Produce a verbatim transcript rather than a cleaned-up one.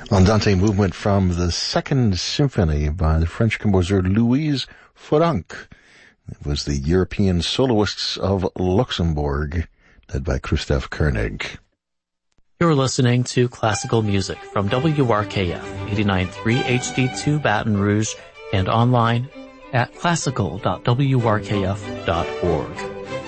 Andante movement from the Second Symphony by the French composer Louise Franck. It was the European Soloists of Luxembourg, led by Christoph Koenig. You're listening to classical music from W R K F eighty-nine point three H D two Baton Rouge and online at classical dot w r k f dot org.